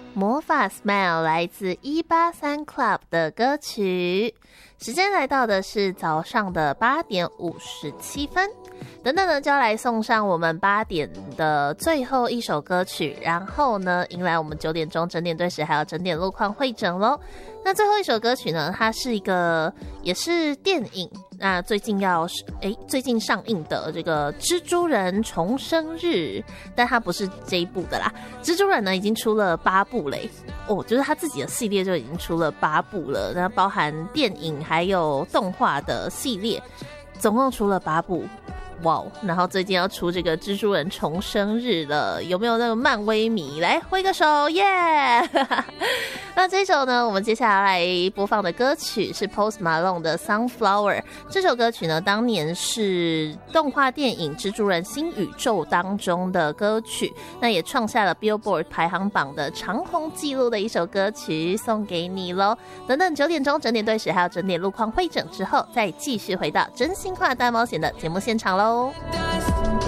魔法 Smile 来自183 Club 的歌曲，时间来到的是早上的8点57分。等等呢，就要来送上我们8点的最后一首歌曲，然后呢，迎来我们9点钟整点对时还有整点路况会诊咯。那最后一首歌曲呢，它是一个也是电影，那最近上映的这个蜘蛛人重生日，但它不是这一部的啦。蜘蛛人呢已经出了8部嘞，就是他自己的系列就已经出了8部了，那包含电影还有动画的系列，总共出了8部。哇！然后最近要出这个蜘蛛人重生日了，有没有那个漫威迷来挥个手耶？那这首呢，我们接下来播放的歌曲是 Post Malone 的 Sunflower。 这首歌曲呢，当年是动画电影蜘蛛人新宇宙当中的歌曲，那也创下了 Billboard 排行榜的长红纪录的一首歌曲，送给你咯。等等9点钟整点对时还有整点路况会诊之后，再继续回到真心话大冒险的节目现场咯。